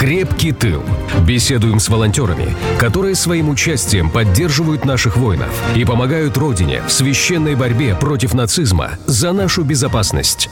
Крепкий тыл. Беседуем с волонтерами, которые своим участием поддерживают наших воинов и помогают Родине в священной борьбе против нацизма за нашу безопасность.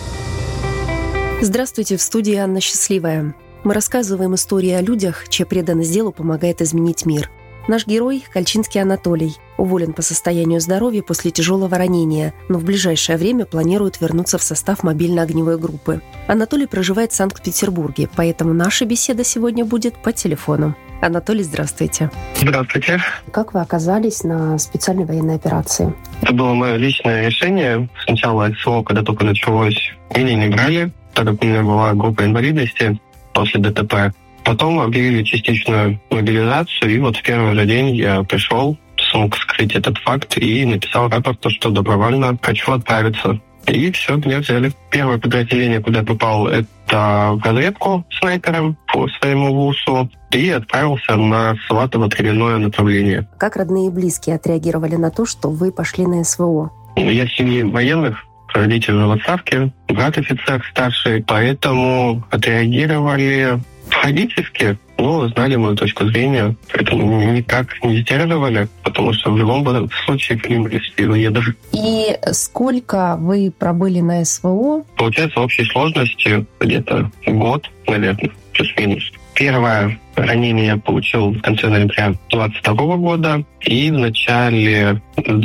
Здравствуйте, в студии Анна Счастливая. Мы рассказываем истории о людях, чья преданность делу помогает изменить мир. Наш герой – Кольчинский Анатолий. Уволен по состоянию здоровья после тяжелого ранения, но в ближайшее время планирует вернуться в состав мобильно-огневой группы. Анатолий проживает в Санкт-Петербурге, поэтому наша беседа сегодня будет по телефону. Анатолий, здравствуйте. Здравствуйте. Как вы оказались на специальной военной операции? Это было мое личное решение. Сначала СВО, когда только началось, меня не брали, так как у меня была группа инвалидности после ДТП. Потом объявили частичную мобилизацию, и вот в первый же день я пришел, смог скрыть этот факт и написал рапорт, что добровольно хочу отправиться. И все, меня взяли. Первое подразделение, куда я попал, это в разведку снайпером по своему ВУСу, и отправился на Сватово-Травяное направление. Как родные и близкие отреагировали на то, что вы пошли на СВО? Я в семье военных, родители в отставке, брат офицер старший, поэтому отреагировали родительски, но знали мою точку зрения, поэтому никак не сдерживали, потому что в любом случае к ним близки уеду. И сколько вы пробыли на СВО? Получается, общей сложности где-то год, наверное, плюс-минус. Первое ранение я получил в конце ноября 2022 года, и в начале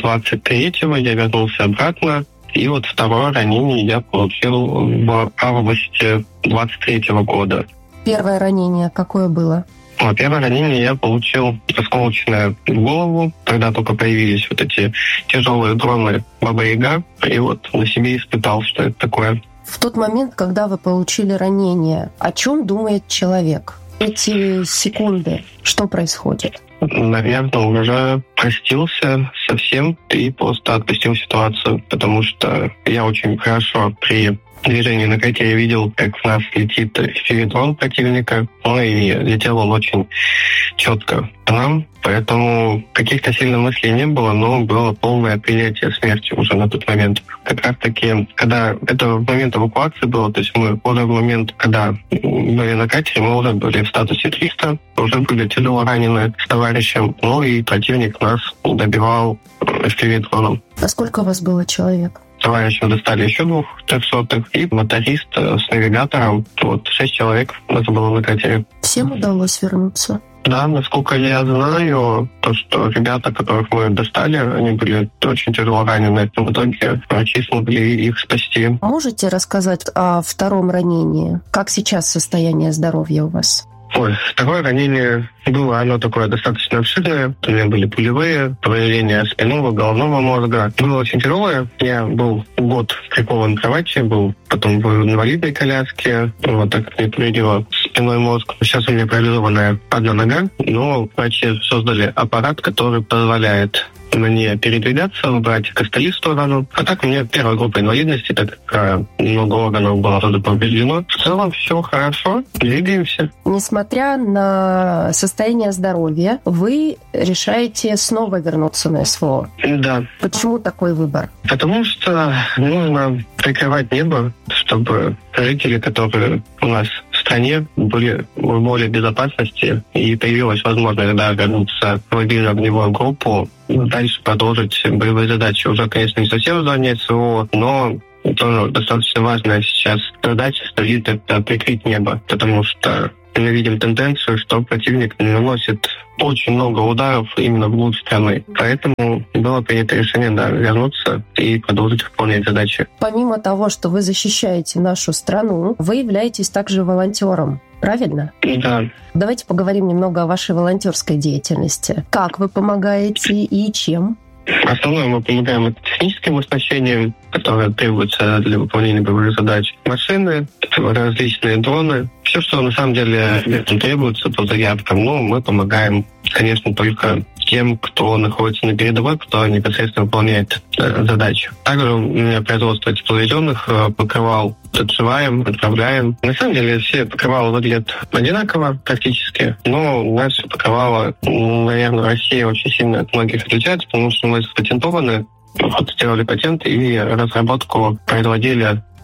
2023 я вернулся обратно. И вот второе ранение я получил в августе 2023 года. Первое ранение какое было? Первое ранение я получил осколочное в голову. Тогда только появились вот эти тяжелые дроны Баба-Яга. И вот на себе испытал, что это такое. В тот момент, когда вы получили ранение, о чем думает человек? Эти секунды, что происходит? Наверное, уже простился совсем и просто отпустил ситуацию, потому что я очень хорошо при движении на кате я видел, как в нас летит дрон противника, и летел он очень четко к нам, поэтому каких-то сильных мыслей не было, но было полное принятие смерти уже на тот момент. Как раз таки, когда это в момент эвакуации было, то есть мы уже в момент, когда были на катере, мы уже были в статусе 300, уже были тяжело ранены с товарищем, и противник нас добивал FPV-дроном. А сколько у вас было человек? Товарищам достали еще 2 300-х, и моторист с навигатором. 6 человек у нас было на катере. Всем удалось вернуться? Да, насколько я знаю, то, что ребята, которых мы достали, они были очень тяжело ранены. В итоге врачи смогли их спасти. Можете рассказать о втором ранении? Как сейчас состояние здоровья у вас? Второе ранение было, оно такое достаточно обширное. У меня были пулевые, повреждения спинного, головного мозга. Было очень тяжелое. Я был год прикован к кровати, был потом в инвалидной коляске. Так как мне повредило спинной мозг. Сейчас у меня парализованная одна нога, но врачи создали аппарат, который позволяет мне передвигаться, брать костыли в сторону. А так у меня первая группа инвалидности, так как много органов было тоже повреждено. В целом все хорошо, двигаемся. Несмотря на состояние здоровья, вы решаете снова вернуться на СВО. Да. Почему такой выбор? Потому что нужно прикрывать небо, чтобы жители, которые у нас в стране, были в более безопасности, и появилась возможность вернуться в мобильную огневую группу, дальше продолжить боевые задачи. Уже, конечно, не совсем в зоне СВО, но тоже достаточно важная сейчас задача стоит — это прикрыть небо, потому что мы видим тенденцию, что противник наносит очень много ударов именно вглубь страны. Поэтому было принято решение вернуться и продолжить выполнять задачи. Помимо того, что вы защищаете нашу страну, вы являетесь также волонтером. Правильно? Да. Давайте поговорим немного о вашей волонтерской деятельности. Как вы помогаете и чем? Основное мы помогаем это техническим оснащением, которое требуется для выполнения боевых задач. Машины, различные дроны. Все, что на самом деле требуется по заявкам, мы помогаем, конечно, только тем, кто находится на передовой, кто непосредственно выполняет задачи. Также у меня производство тепловизионных покрывал отшиваем, отправляем. На самом деле все покрывала выглядят одинаково практически, но наши покрывала, наверное, Россия очень сильно от многих отличается, потому что мы запатентованы, сделали патент и разработку производили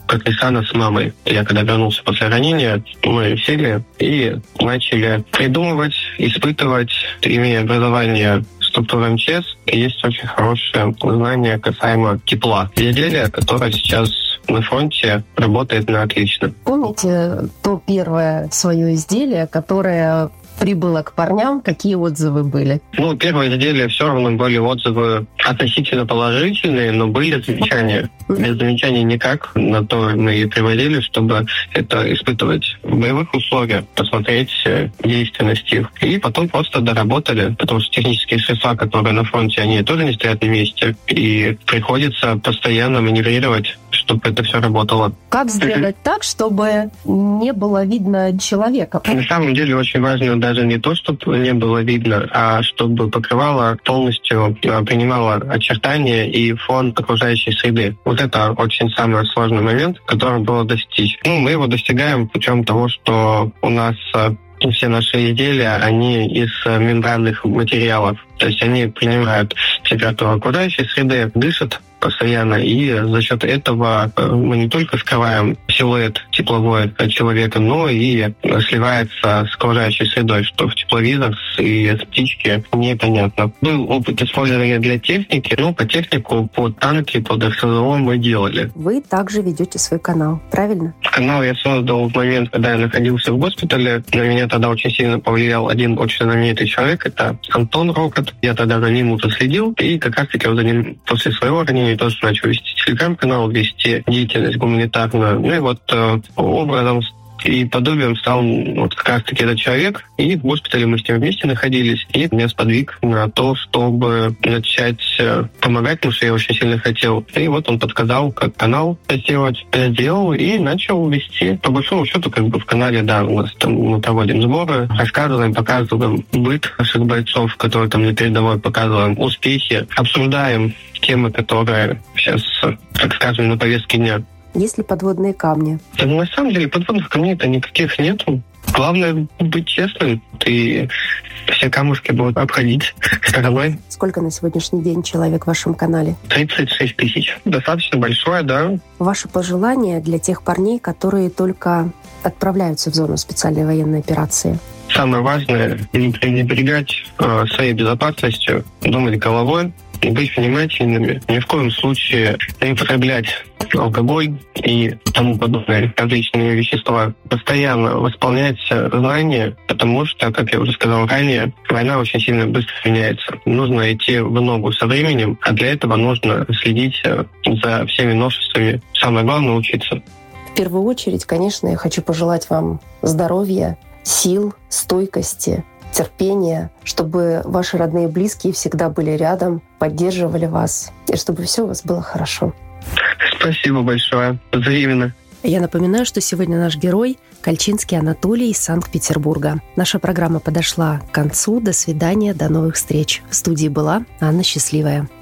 как ни странно, с мамой. Я когда вернулся после ранения, мы сели и начали придумывать, испытывать, имея образование структура МЧС, есть очень хорошее знание касаемо тепла. Изделие, которое сейчас на фронте работает на отлично. Помните то первое свое изделие, которое прибыло к парням, какие отзывы были? Первое изделие все равно были отзывы относительно положительные, но были замечания. Без замечаний никак. На то мы и приводили, чтобы это испытывать в боевых условиях, посмотреть действенность их. И потом просто доработали, потому что технические средства, которые на фронте, они тоже не стоят на месте. И приходится постоянно маневрировать, чтобы это все работало. Как сделать так, чтобы не было видно человека? На самом деле очень важно даже не то, чтобы не было видно, а чтобы покрывало полностью, принимало очертания и фон окружающей среды. Вот это очень самый сложный момент, который было достичь. Мы его достигаем путем того, что у нас все наши изделия, они из мембранных материалов. То есть они принимают температуру окружающей среды, дышат постоянно, и за счет этого мы не только скрываем силуэт тепловой человека, но и сливается с окружающей средой, что в тепловизор и птичке непонятно. Был опыт использования для техники, по технику, по танки, по ДРСЗО мы делали. Вы также ведете свой канал, правильно? Канал я создал в момент, когда я находился в госпитале. На меня тогда очень сильно повлиял один очень знаменитый человек, это Антон Рокот. Я тогда за ним уже следил, и как раз-таки за ним после своего ранения тоже начал вести телеграм-канал, вести деятельность гуманитарную. И вот образом и подобием стал как раз-таки этот человек. И в госпитале мы с ним вместе находились. И меня сподвиг на то, чтобы начать помогать, потому что я очень сильно хотел. И вот он подсказал, как канал сделать. Я сделал и начал вести. По большому счету, в канале, у нас там мы проводим сборы, рассказываем, показываем быт наших бойцов, которые там на передовой, показываем успехи, обсуждаем темы, которые сейчас, так скажем, на повестке дня. Есть ли подводные камни? На самом деле подводных камней-то никаких нету. Главное быть честным, и все камушки будут обходить стороной. Сколько на сегодняшний день человек в вашем канале? 36 тысяч. Достаточно большое, да. Ваши пожелания для тех парней, которые только отправляются в зону специальной военной операции? Самое важное — не пренебрегать своей безопасностью, думать головой, быть внимательными, ни в коем случае не употреблять алкоголь и тому подобное различные вещества. Постоянно восполнять знания, потому что, как я уже сказал ранее, война очень сильно быстро меняется. Нужно идти в ногу со временем, а для этого нужно следить за всеми новшествами. Самое главное — учиться. В первую очередь, конечно, я хочу пожелать вам здоровья, сил, стойкости, терпения, чтобы ваши родные и близкие всегда были рядом, поддерживали вас, и чтобы все у вас было хорошо. Спасибо большое. Взаимно. Я напоминаю, что сегодня наш герой — Кольчинский Анатолий из Санкт-Петербурга. Наша программа подошла к концу. До свидания, до новых встреч. В студии была Анна Счастливая.